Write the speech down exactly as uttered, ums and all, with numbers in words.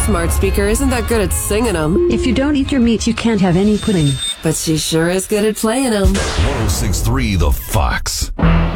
smart speaker isn't that good at singing them. If you don't eat your meat, you can't have any pudding. But she sure is good at playing them. one oh six point three The Fox.